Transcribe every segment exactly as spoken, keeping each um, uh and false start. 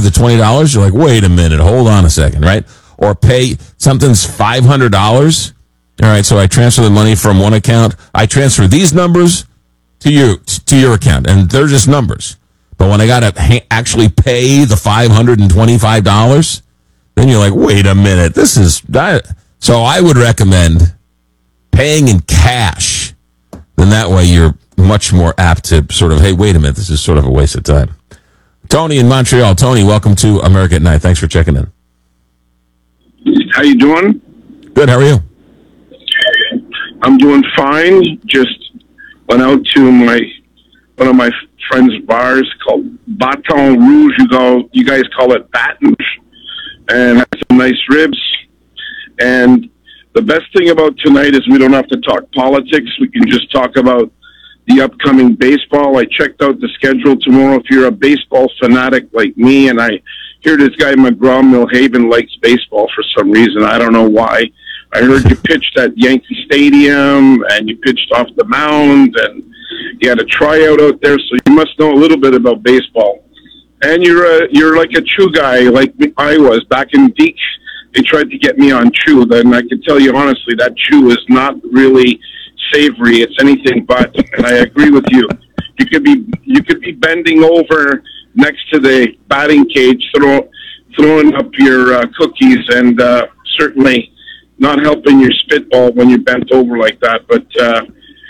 the twenty dollars. You're like, wait a minute, hold on a second, right? Or pay something's five hundred dollars. All right, so I transfer the money from one account. I transfer these numbers to you, to your account, and they're just numbers. But when I got to ha- actually pay the five hundred twenty-five dollars, then you're like, wait a minute, this is... That. So I would recommend paying in cash. Then that way you're much more apt to sort of, hey, wait a minute, this is sort of a waste of time. Tony in Montreal. Tony, welcome to America at Night. Thanks for checking in. How you doing? Good, how are you? I'm doing fine. Just went out to my one of my friends' bars called Baton Rouge. You go, you guys call it Baton, and had some nice ribs. And the best thing about tonight is we don't have to talk politics. We can just talk about the upcoming baseball. I checked out the schedule tomorrow. If you're a baseball fanatic like me, and I hear this guy McGraw-Milhaven likes baseball for some reason. I don't know why. I heard you pitched at Yankee Stadium, and you pitched off the mound, and you had a tryout out there, so you must know a little bit about baseball. And you're a, you're like a Chew guy, like I was back in Deke. They tried to get me on Chew, and I can tell you honestly, that Chew is not really savory. It's anything but. And I agree with you. You could be you could be bending over next to the batting cage, throw, throwing up your uh, cookies, and uh, certainly not helping your spitball when you're bent over like that. But uh,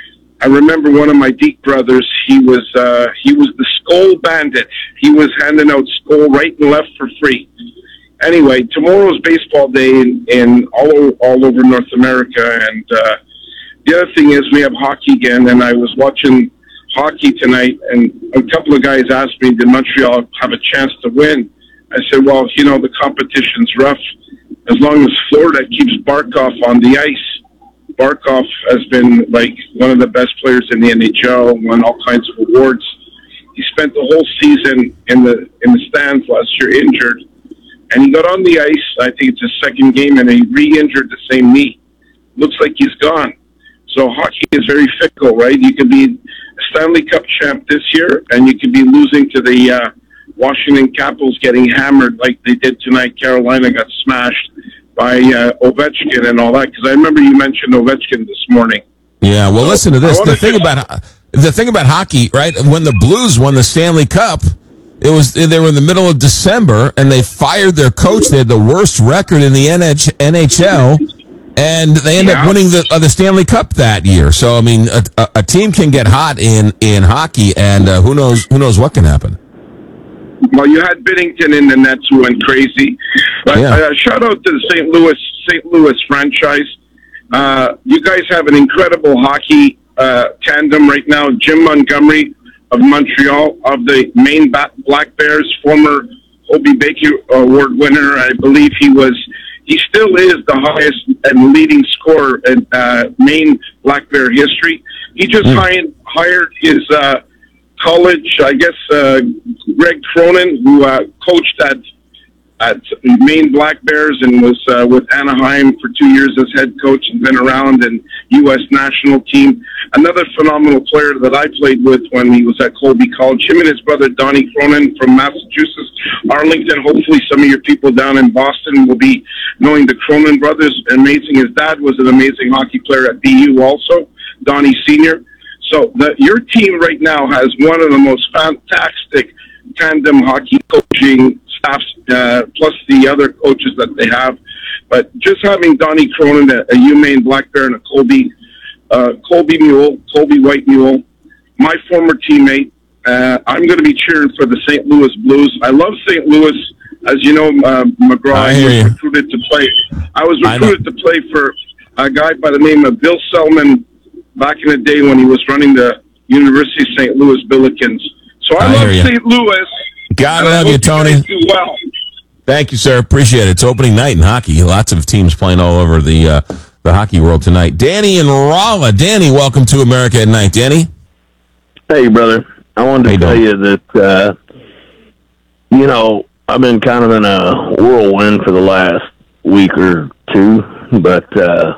I remember one of my Deke brothers. He was uh, he was the Skol Bandit. He was handing out Skol right and left for free. Anyway, tomorrow's baseball day in, in all all over North America, and uh, the other thing is we have hockey again. And I was watching hockey tonight, and a couple of guys asked me, "Did Montreal have a chance to win?" I said, "Well, you know, the competition's rough. As long as Florida keeps Barkov on the ice." Barkov has been like one of the best players in the N H L, won all kinds of awards. He spent the whole season in the in the stands last year injured, and he got on the ice. I think it's his second game, and he re-injured the same knee. Looks like he's gone. So hockey is very fickle, right? You could be a Stanley Cup champ this year, and you could be losing to the uh, Washington Capitals, getting hammered like they did tonight. Carolina got smashed by uh, Ovechkin and all that. Because I remember you mentioned Ovechkin this morning. Yeah, well, listen to this. The thing about the thing about hockey, right? When the Blues won the Stanley Cup, it was they were in the middle of December, and they fired their coach. They had the worst record in the N H L, and they ended yeah. up winning the uh, the Stanley Cup that year. So, I mean, a, a, a team can get hot in, in hockey, and uh, who knows who knows what can happen. Well, you had Binnington in the Nets who went crazy. But yeah. uh, shout out to the Saint Louis Saint Louis franchise. Uh, you guys have an incredible hockey uh, tandem right now. Jim Montgomery of Montreal, of the Maine Black Bears, former Hobey Baker Award winner. I believe he was, he still is the highest and leading scorer in uh, Maine Black Bear history. He just mm. hired, hired his uh, college, I guess, uh, Greg Cronin, who uh, coached at at Maine Black Bears and was uh, with Anaheim for two years as head coach and been around in U S national team. Another phenomenal player that I played with when he was at Colby College. Him and his brother Donnie Cronin from Massachusetts, Arlington. Hopefully some of your people down in Boston will be knowing the Cronin brothers. Amazing. His dad was an amazing hockey player at B U also, Donnie Senior So the, your team right now has one of the most fantastic tandem hockey coaching staffs, uh, plus the other coaches that they have. But just having Donnie Cronin, a, a UMaine Black Bear, and a Colby, uh, Colby Mule, Colby White Mule, my former teammate, uh, I'm going to be cheering for the Saint Louis Blues. I love Saint Louis. As you know, uh, McGraw was recruited to play. I was recruited to play for a guy by the name of Bill Selman back in the day when he was running the University of Saint Louis Billikens. So I, I love Saint Louis. God love you, Tony. You do well. Thank you, sir. Appreciate it. It's opening night in hockey. Lots of teams playing all over the uh, the hockey world tonight. Danny and Rolla. Danny, welcome to America at Night. Danny? Hey, brother. I wanted to hey, tell you that, uh, you know, I've been kind of in a whirlwind for the last week or two, but uh,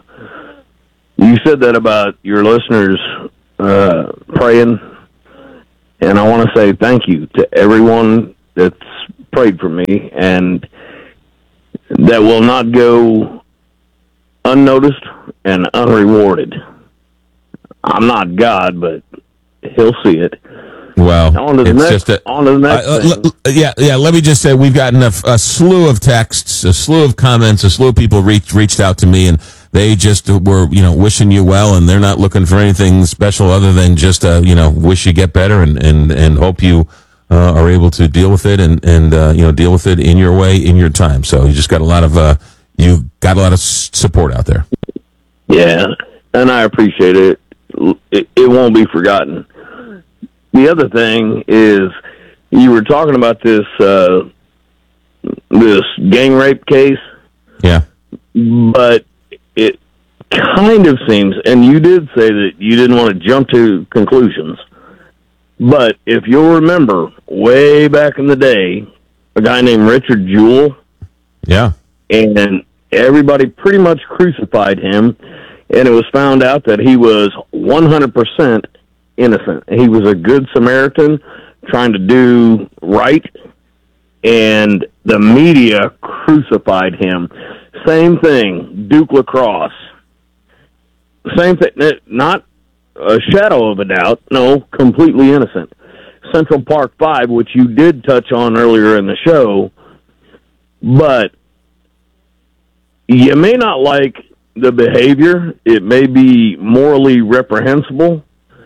you said that about your listeners uh, praying, and I want to say thank you to everyone that's prayed for me, and that will not go unnoticed and unrewarded. I'm not God, but he'll see it. Well, on to the it's next, just a, on to the next uh, thing. l- yeah, yeah. Let me just say, we've gotten a, a slew of texts, a slew of comments, a slew of people reached reached out to me, and they just were, you know, wishing you well, and they're not looking for anything special other than just, uh, you know, wish you get better and and and hope you uh, are able to deal with it and and uh, you know, deal with it in your way, in your time. So you just got a lot of uh, you got a lot of s- support out there. Yeah, and I appreciate it. It, it won't be forgotten. The other thing is, you were talking about this uh, this gang rape case. Yeah. But it kind of seems, and you did say that you didn't want to jump to conclusions, but if you'll remember, way back in the day, a guy named Richard Jewell. Yeah. And everybody pretty much crucified him, and it was found out that he was one hundred percent innocent. He was a good Samaritan trying to do right, and the media crucified him. Same thing, Duke Lacrosse. Same thing, not a shadow of a doubt, no, completely innocent. Central Park Five, which you did touch on earlier in the show, but you may not like the behavior. It may be morally reprehensible,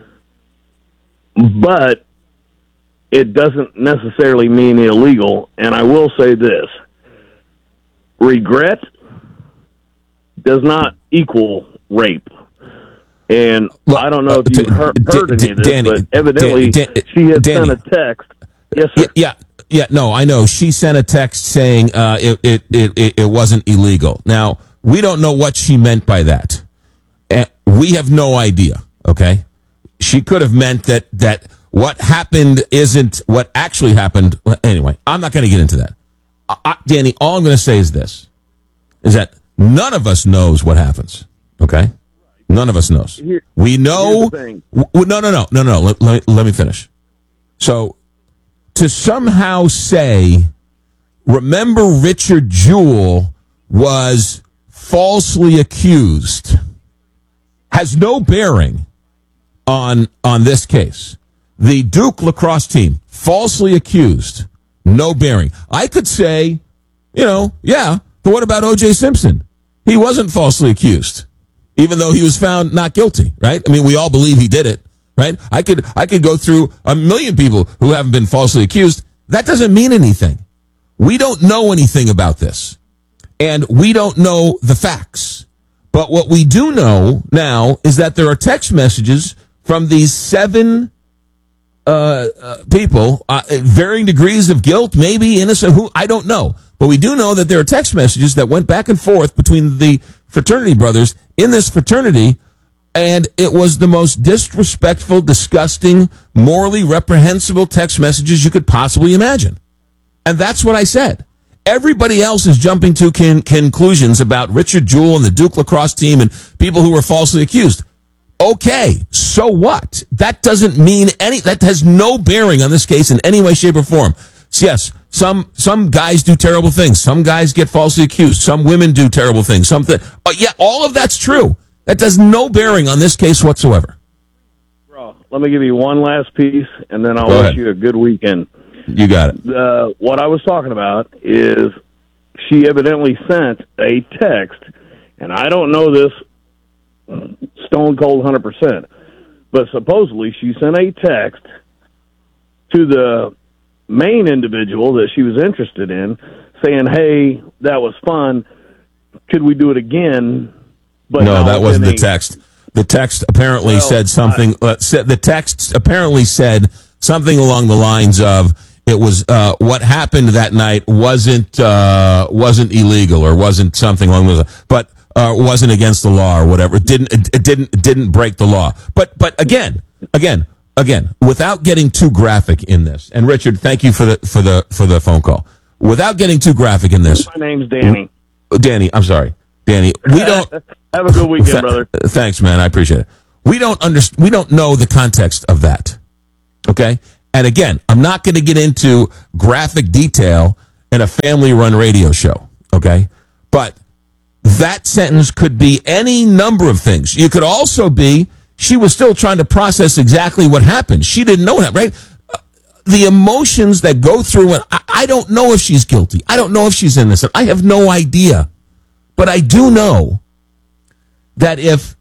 but it doesn't necessarily mean illegal. And I will say this, regret does not equal rape. And Look, I don't know uh, if you d- heard, d- heard d- any of this, Danny, but evidently Dan- Dan- she had Danny. sent a text. Yes, sir. Yeah, yeah, yeah, no, I know. She sent a text saying uh, it, it, it, it, it wasn't illegal. Now, we don't know what she meant by that. Uh, we have no idea, okay? She could have meant that, that what happened isn't what actually happened. Well, anyway, I'm not going to get into that. I, I, Danny, all I'm going to say is this, is that none of us knows what happens, okay? None of us knows. Here- we know. here's the thing. W- no, no, no, no, no. Let, let, let me finish. So, to somehow say, remember Richard Jewell was falsely accused, has no bearing on on this case. The Duke lacrosse team, falsely accused, no bearing. I could say, you know, yeah, but what about O J Simpson? He wasn't falsely accused, even though he was found not guilty, right? I mean, we all believe he did it, right? I could I could go through a million people who haven't been falsely accused. That doesn't mean anything. We don't know anything about this, and we don't know the facts. But what we do know now is that there are text messages from these seven uh, uh, people, uh, at varying degrees of guilt, maybe innocent, who I don't know. But we do know that there are text messages that went back and forth between the fraternity brothers in this fraternity, and it was the most disrespectful, disgusting, morally reprehensible text messages you could possibly imagine. And that's what I said. Everybody else is jumping to con- conclusions about Richard Jewell and the Duke lacrosse team and people who were falsely accused. Okay, so what? That doesn't mean any, that has no bearing on this case in any way, shape, or form. So yes, some some guys do terrible things. Some guys get falsely accused. Some women do terrible things. Something. Oh, yeah, all of that's true. That does no bearing on this case whatsoever. Bro, let me give you one last piece, and then I'll Go wish ahead. you a good weekend. You got it. Uh, what I was talking about is she evidently sent a text, and I don't know this stone cold one hundred percent, but supposedly she sent a text to the main individual that she was interested in saying, hey, that was fun. Could we do it again? But No, not that wasn't the within a- text. The text apparently Well, said something. Uh, said, the text apparently said something along the lines of, "It was uh, what happened that night wasn't uh, wasn't illegal or wasn't something along those lines, but uh, wasn't against the law or whatever. It didn't it, it didn't it didn't break the law." But but again, again, again, without getting too graphic in this, and Richard, thank you for the for the for the phone call. Without getting too graphic in this, My name's Danny. Danny, I'm sorry, Danny, we don't. Have a good weekend, Th- brother. Thanks, man. I appreciate it. We don't underst- We don't know the context of that. Okay, And again, I'm not going to get into graphic detail in a family-run radio show, okay? But that sentence could be any number of things. You could also be, she was still trying to process exactly what happened. She didn't know that, right? The emotions that go through, and I, I don't know if she's guilty. I don't know if she's innocent. I have no idea. But I do know that if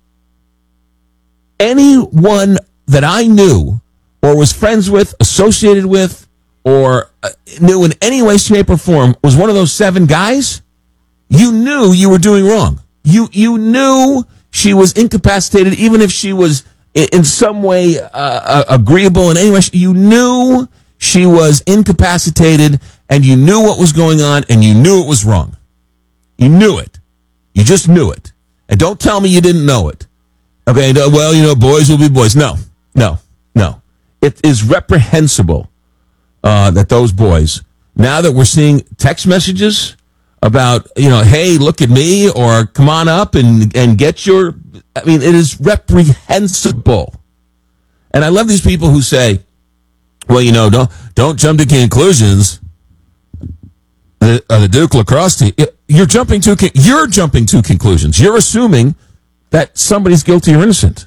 anyone that I knew or was friends with, associated with, or uh, knew in any way, shape, or form was one of those seven guys, you knew you were doing wrong. You you knew she was incapacitated, even if she was in, in some way uh, agreeable in any way. You knew she was incapacitated, and you knew what was going on, and you knew it was wrong. You knew it. You just knew it. And don't tell me you didn't know it. Okay, well, you know, boys will be boys. No, no, no. It is reprehensible uh, that those boys, now that we're seeing text messages about, you know, hey, look at me, or come on up and, and get your, I mean, it is reprehensible. And I love these people who say, well, you know, don't don't jump to conclusions. The, uh, the Duke lacrosse team, you're jumping to you're jumping to conclusions. You're assuming that somebody's guilty or innocent.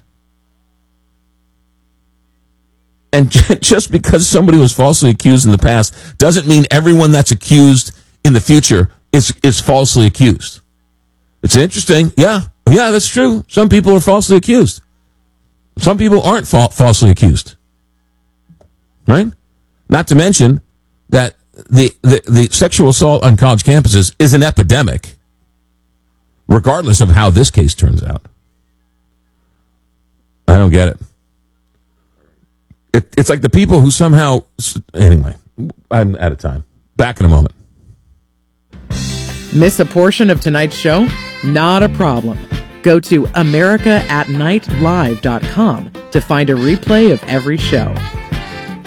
And just because somebody was falsely accused in the past doesn't mean everyone that's accused in the future is is falsely accused. It's interesting. Yeah, yeah, that's true. Some people are falsely accused. Some people aren't fa- falsely accused. Right? Not to mention that the, the, the sexual assault on college campuses is an epidemic, regardless of how this case turns out. I don't get it. it it's like the people who somehow... Anyway, I'm out of time. Back in a moment. Miss a portion of tonight's show? Not a problem. Go to america at night live dot com to find a replay of every show.